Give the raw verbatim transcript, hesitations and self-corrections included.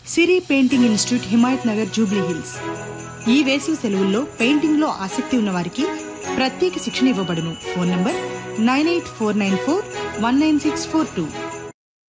సిరి painting institute, Himayat Nagar, Jubilee hills. ఈ వేసవి సెలవుల్లో పెయింటింగ్ లో ఆసక్తి ఉన్న వారికి ప్రత్యేక శిక్షణ ఇవ్వబడును. Phone number nine eight four nine four one nine six four two.